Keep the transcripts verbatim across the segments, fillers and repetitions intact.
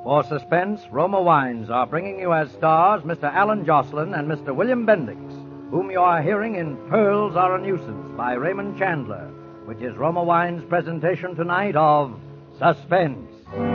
For Suspense, Roma Wines are bringing you as stars Mister Alan Jocelyn and Mister William Bendix, whom you are hearing in Pearls Are a Nuisance by Raymond Chandler, which is Roma Wines' presentation tonight of Suspense.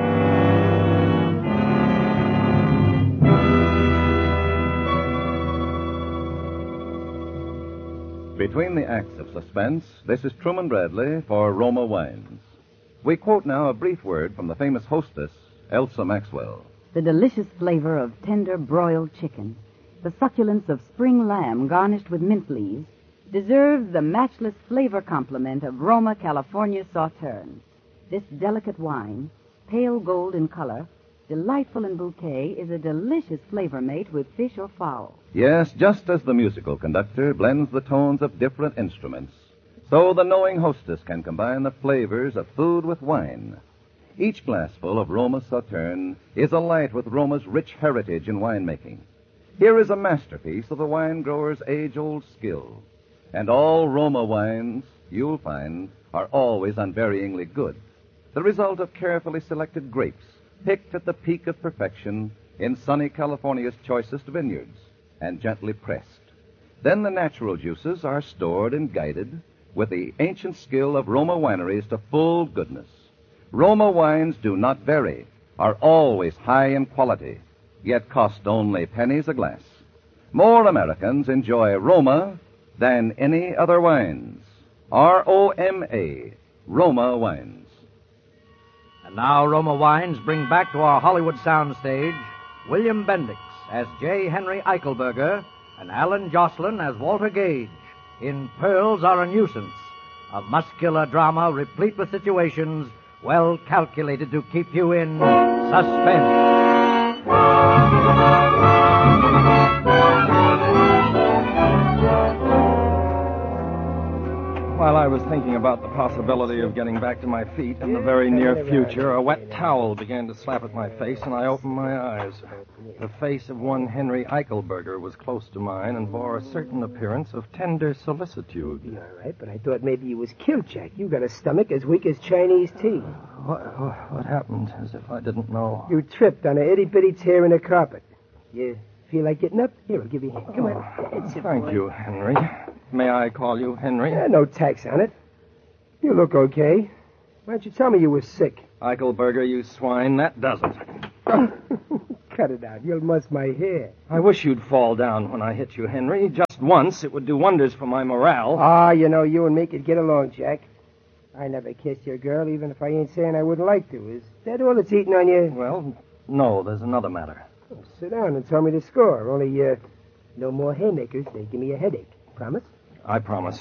Between the acts of suspense, this is Truman Bradley for Roma Wines. We quote now a brief word from the famous hostess, Elsa Maxwell. The delicious flavor of tender broiled chicken, the succulence of spring lamb garnished with mint leaves, deserves the matchless flavor complement of Roma California Sauterne. This delicate wine, pale gold in color, delightful in bouquet, is a delicious flavor mate with fish or fowl. Yes, just as the musical conductor blends the tones of different instruments, so the knowing hostess can combine the flavors of food with wine. Each glassful of Roma Sauterne is alight with Roma's rich heritage in winemaking. Here is a masterpiece of the wine grower's age-old skill. And all Roma wines, you'll find, are always unvaryingly good, the result of carefully selected grapes, picked at the peak of perfection in sunny California's choicest vineyards, and gently pressed. Then the natural juices are stored and guided with the ancient skill of Roma wineries to full goodness. Roma wines do not vary, are always high in quality, yet cost only pennies a glass. More Americans enjoy Roma than any other wines. R O M A, Roma Wines. And now Roma Wines bring back to our Hollywood soundstage William Bendix as J. Henry Eichelberger and Alan Jocelyn as Walter Gage in Pearls Are a Nuisance, a muscular drama replete with situations well calculated to keep you in suspense. While I was thinking about the possibility of getting back to my feet in the very near future, a wet towel began to slap at my face, and I opened my eyes. The face of one Henry Eichelberger was close to mine and bore a certain appearance of tender solicitude. All right, but I thought maybe you was killed, Jack. You got a stomach as weak as Chinese tea. What, what, what happened? As if I didn't know. You tripped on a itty-bitty tear in the carpet. You feel like getting up? Here, I'll give you a hand. Come on. Oh, thank you, Henry. May I call you Henry? Yeah, no tax on it. You look okay. Why don't you tell me you were sick? Eichelberger, you swine, that doesn't. Cut it out. You'll muss my hair. I wish you'd fall down when I hit you, Henry. Just once. It would do wonders for my morale. Ah, you know, you and me could get along, Jack. I never kissed your girl, even if I ain't saying I wouldn't like to. Is that all that's eating on you? Well, no, there's another matter. Oh, sit down and tell me the score. Only, uh, no more haymakers. They give me a headache. Promise? I promise.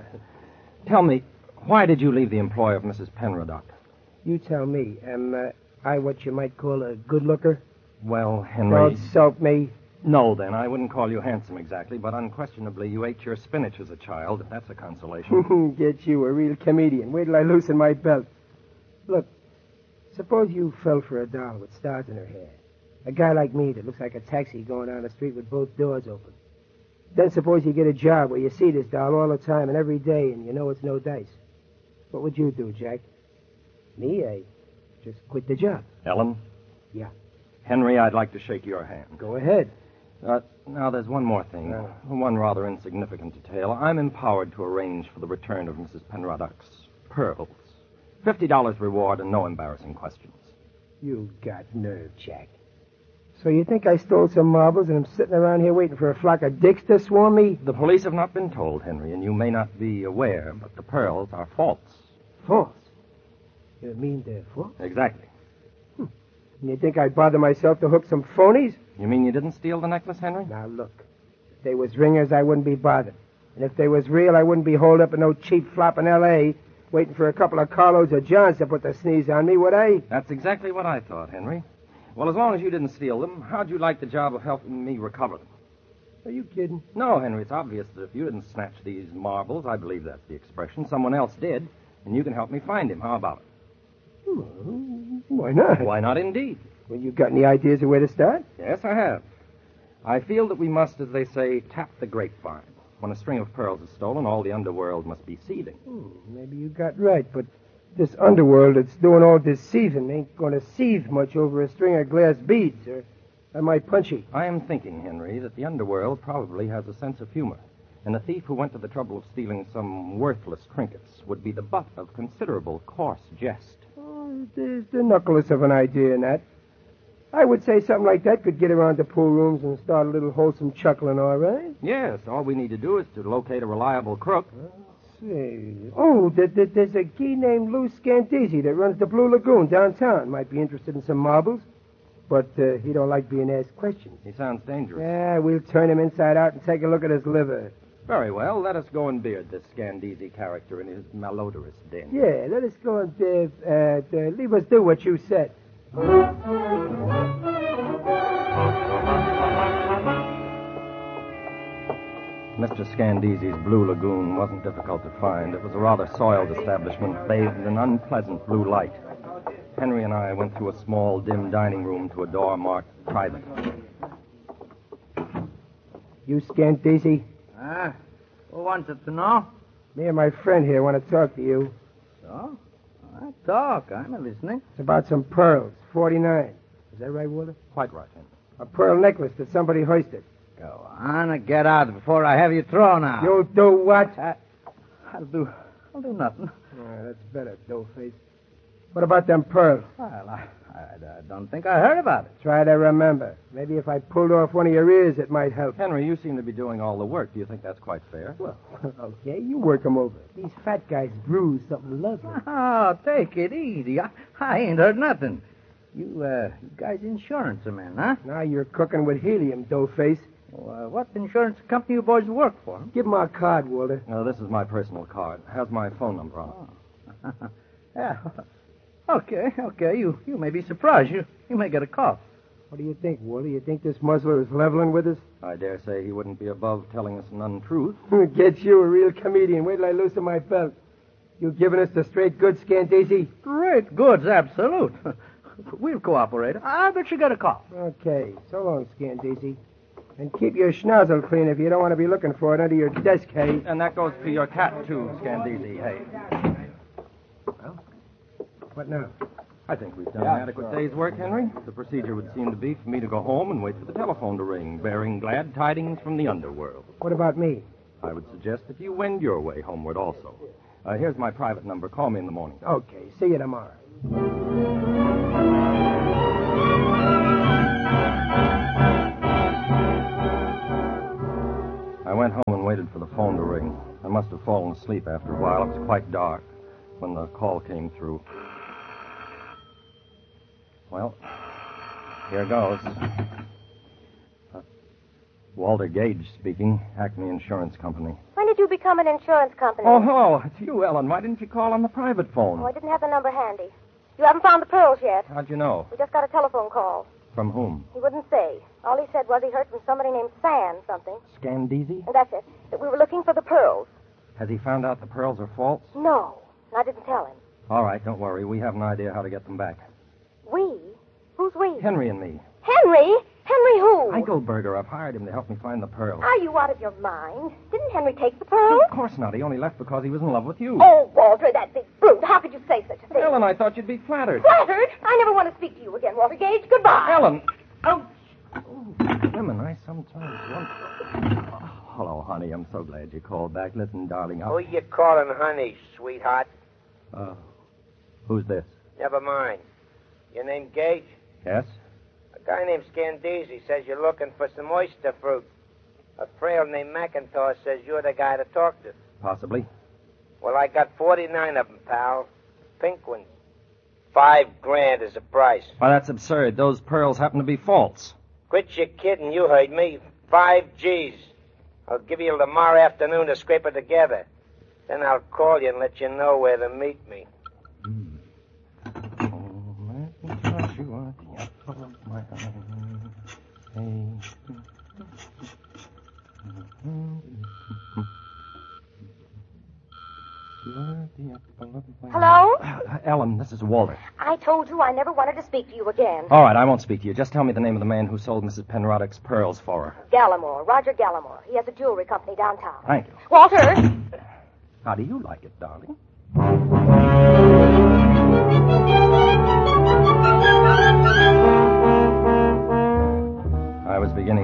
Tell me, why did you leave the employ of Missus Penroddock? You tell me. Am uh, I what you might call a good looker? Well, Henry... Don't soap me. No, then. I wouldn't call you handsome exactly, but unquestionably you ate your spinach as a child, if that's a consolation. Get you, a real comedian. Wait till I loosen my belt. Look, suppose you fell for a doll with stars in her hair. A guy like me that looks like a taxi going down the street with both doors open. Then suppose you get a job where you see this doll all the time and every day and you know it's no dice. What would you do, Jack? Me, I just quit the job. Ellen? Yeah. Henry, I'd like to shake your hand. Go ahead. Uh, now, there's one more thing. Uh. One rather insignificant detail. I'm empowered to arrange for the return of Missus Penroddock's pearls. Fifty dollars reward and no embarrassing questions. You got nerve, Jack. So you think I stole some marbles and I'm sitting around here waiting for a flock of dicks to swarm me? The police have not been told, Henry, and you may not be aware, but the pearls are false. False? You mean they're false? Exactly. Hmm. And you think I'd bother myself to hook some phonies? You mean you didn't steal the necklace, Henry? Now, look. If they was ringers, I wouldn't be bothered. And if they was real, I wouldn't be holed up in no cheap flop in L A waiting for a couple of Carlos or Johns to put the sneeze on me, would I? That's exactly what I thought, Henry. Well, as long as you didn't steal them, how'd you like the job of helping me recover them? Are you kidding? No, Henry, it's obvious that if you didn't snatch these marbles, I believe that's the expression, someone else did, and you can help me find him. How about it? Well, why not? Why not, indeed? Well, you got any ideas of where to start? Yes, I have. I feel that we must, as they say, tap the grapevine. When a string of pearls is stolen, all the underworld must be seething. Hmm, maybe you got right, but This underworld that's doing all this seething ain't going to seethe much over a string of glass beads, or I might punch you. I am thinking, Henry, that the underworld probably has a sense of humor. And the thief who went to the trouble of stealing some worthless trinkets would be the butt of considerable coarse jest. Oh, there's the knuckles of an idea in that. I would say something like that could get around the pool rooms and start a little wholesome chuckling, all right? Yes, all we need to do is to locate a reliable crook. Say, oh, there, there, there's a key named Lou Scandisi that runs the Blue Lagoon downtown. Might be interested in some marbles, but uh, he don't like being asked questions. He sounds dangerous. Yeah, we'll turn him inside out and take a look at his liver. Very well, let us go and beard this Scandisi character in his malodorous den. Yeah, let us go and uh, uh, uh, leave us do what you said. Mister Scandisi's Blue Lagoon wasn't difficult to find. It was a rather soiled establishment, bathed in an unpleasant blue light. Henry and I went through a small, dim dining room to a door marked private. You Scandisi? Ah, who wants it to know? Me and my friend here want to talk to you. So? I talk. I'm listening. It's about some pearls, forty-nine. Is that right, Walter? Quite right, Henry. A pearl necklace that somebody hoisted. Go on and get out before I have you thrown out. You'll do what? I, I'll do... I'll do nothing. Oh, that's better, doughface. What about them pearls? Well, I, I, I don't think I heard about it. Try to remember. Maybe if I pulled off one of your ears, it might help. Henry, you seem to be doing all the work. Do you think that's quite fair? Well, okay, you work 'em over. These fat guys brew something lovely. Oh, take it easy. I, I ain't heard nothing. You, uh, you guys insurance men, huh? Now you're cooking with helium, doughface. Well, uh, what insurance company you boys work for? Give 'em our card, Walter. No, this is my personal card. It has my phone number on it. Oh. Yeah. Okay, okay. You you may be surprised. You you may get a call. What do you think, Walter? You think this muzzler is leveling with us? I dare say he wouldn't be above telling us an untruth. Gets you a real comedian. Wait till I loosen my belt. You giving us the straight goods, Scandisi? Great goods, absolute. We'll cooperate. I bet you get a call. Okay. So long, Scandisi. And keep your schnozzle clean if you don't want to be looking for it under your desk, hey. And that goes for your cat, too, Scandisi, hey. Well, what now? I think we've done an adequate day's work, Henry. The procedure would seem to be for me to go home and wait for the telephone to ring, bearing glad tidings from the underworld. What about me? I would suggest that you wend your way homeward also. Uh, here's my private number. Call me in the morning. Okay. See you tomorrow. I went home and waited for the phone to ring. I must have fallen asleep after a while. It was quite dark when the call came through. Well, here goes. Uh, Walter Gage speaking, Acme Insurance Company. When did you become an insurance company? Oh, hello. It's you, Ellen. Why didn't you call on the private phone? Oh, I didn't have the number handy. You haven't found the pearls yet. How'd you know? We just got a telephone call. From whom? He wouldn't say. All he said was he heard from somebody named San something. Scandisi? And that's it. That we were looking for the pearls. Has he found out the pearls are false? No. And I didn't tell him. All right, don't worry. We have an idea how to get them back. We? Who's we? Henry and me. Henry? Henry who? Eichelberger. I've hired him to help me find the pearls. Are you out of your mind? Didn't Henry take the pearls? Of course not. He only left because he was in love with you. Oh, Walter, that big brute. How could you say such a thing? Ellen, I thought you'd be flattered. Flattered? I never want to speak to you again, Walter Gage. Goodbye. Ellen! Oh, oh women, I sometimes wonder. Oh, hello, honey. I'm so glad you called back. Listen, darling, I'll... Who you calling honey, sweetheart? Uh, who's this? Never mind. Your name Gage? Yes? A guy named Scandisi says you're looking for some oyster fruit. A frail named McIntosh says you're the guy to talk to. Possibly. Well, I got forty-nine of them, pal. Pink ones. Five grand is the price. Why, that's absurd. Those pearls happen to be false. Quit your kidding. You heard me. Five G's. I'll give you tomorrow afternoon to scrape it together. Then I'll call you and let you know where to meet me. Mm. Oh, McIntosh, you are the apple of my eye. Hey. Hello? Uh, Ellen, this is Walter. I told you I never wanted to speak to you again. All right, I won't speak to you. Just tell me the name of the man who sold Missus Penroddick's pearls for her. Gallimore, Roger Gallimore. He has a jewelry company downtown. Thank you. Walter! How do you like it, darling?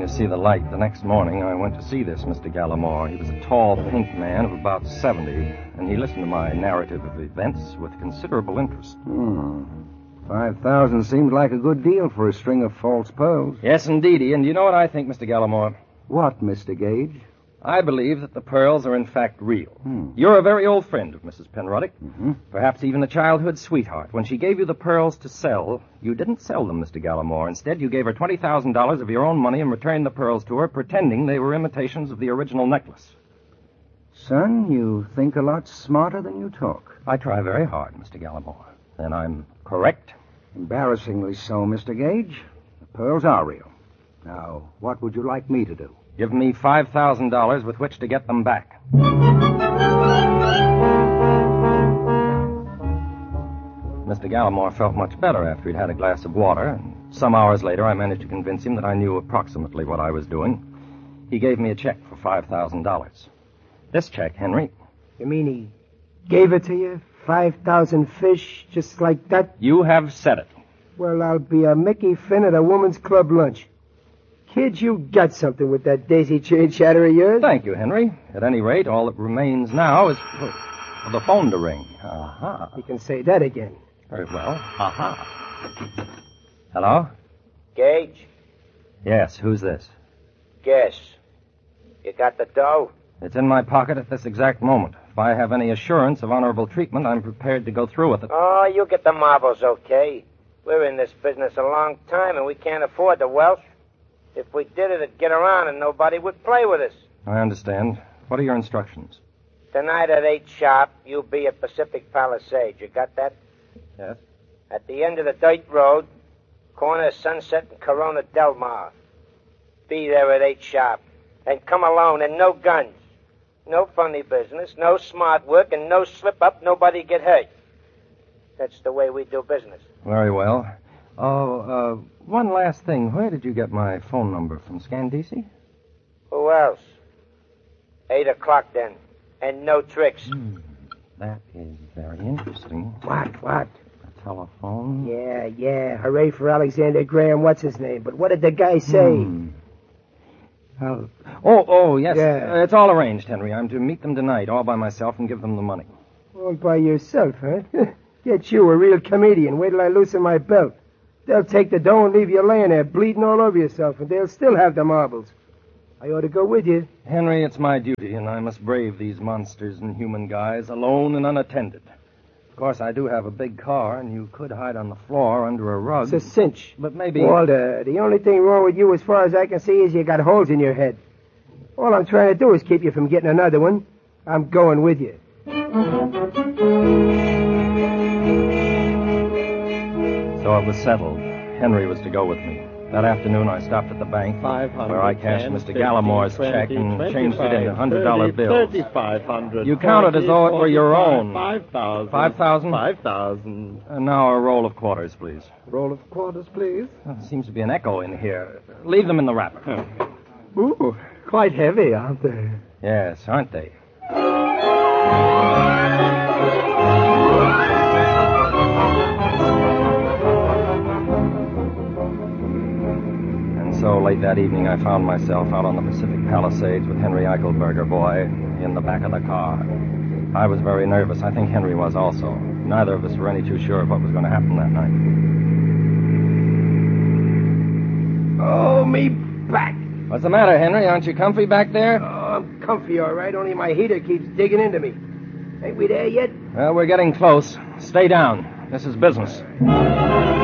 to see the light, the next morning I went to see this Mister Gallimore. He was a tall, pink man of about seventy, and he listened to my narrative of events with considerable interest. Hmm. Five thousand seems like a good deal for a string of false pearls. Yes, indeedy. And you know what I think, Mister Gallimore? What, Mister Gage? I believe that the pearls are in fact real. Hmm. You're a very old friend of Missus Penruddock. Mm-hmm. Perhaps even a childhood sweetheart. When she gave you the pearls to sell, you didn't sell them, Mister Gallimore. Instead, you gave her twenty thousand dollars of your own money and returned the pearls to her, pretending they were imitations of the original necklace. Son, you think a lot smarter than you talk. I try very hard, Mister Gallimore. And I'm correct? Embarrassingly so, Mister Gage. The pearls are real. Now, what would you like me to do? Give me five thousand dollars with which to get them back. Mister Gallimore felt much better after he'd had a glass of water, and some hours later I managed to convince him that I knew approximately what I was doing. He gave me a check for five thousand dollars. This check, Henry... You mean he gave it to you? Five thousand fish, just like that? You have said it. Well, I'll be a Mickey Finn at a woman's club lunch. Kid, you got something with that daisy chain chatter of yours. Thank you, Henry. At any rate, all that remains now is for the phone to ring. Aha. You can say that again. Very well. Aha. Hello? Gage? Yes, who's this? Guess. You got the dough? It's in my pocket at this exact moment. If I have any assurance of honorable treatment, I'm prepared to go through with it. Oh, you get the marbles, okay? We're in this business a long time, and we can't afford the wealth. If we did it, it'd get around and nobody would play with us. I understand. What are your instructions? Tonight at eight sharp, you'll be at Pacific Palisades. You got that? Yes. At the end of the dirt road, corner of Sunset and Corona Del Mar. Be there at eight sharp. And come alone, and no guns. No funny business, no smart work, and no slip-up, nobody get hurt. That's the way we do business. Very well. Oh, uh, one last thing. Where did you get my phone number? From Scandisi? Who else? Eight o'clock, then. And no tricks. Hmm. That is very interesting. What, what? A telephone? Yeah, yeah. Hooray for Alexander Graham, what's his name? But what did the guy say? Hmm. Well, oh, oh, yes. Yeah. Uh, it's all arranged, Henry. I'm to meet them tonight, all by myself, and give them the money. All by yourself, huh? Get you, a real comedian. Wait till I loosen my belt. They'll take the dough and leave you laying there, bleeding all over yourself, and they'll still have the marbles. I ought to go with you. Henry, it's my duty, and I must brave these monsters and human guys alone and unattended. Of course, I do have a big car, and you could hide on the floor under a rug. It's a cinch. But maybe... Walter, the only thing wrong with you, as far as I can see, is you got holes in your head. All I'm trying to do is keep you from getting another one. I'm going with you. So it was settled. Henry was to go with me. That afternoon, I stopped at the bank, where I cashed Mister Gallimore's check and changed it into one hundred dollar bills. thirty-five hundred. You counted as though it were your own. Five thousand. Five thousand? Five thousand. And now a roll of quarters, please. Roll of quarters, please. Well, there seems to be an echo in here. Leave them in the wrapper. Ooh, quite heavy, aren't they? Yes, aren't they? So late that evening, I found myself out on the Pacific Palisades with Henry Eichelberger, boy, in the back of the car. I was very nervous. I think Henry was also. Neither of us were any too sure of what was going to happen that night. Oh, me back. What's the matter, Henry? Aren't you comfy back there? Oh, I'm comfy, all right, only my heater keeps digging into me. Ain't we there yet? Well, we're getting close. Stay down. This is business.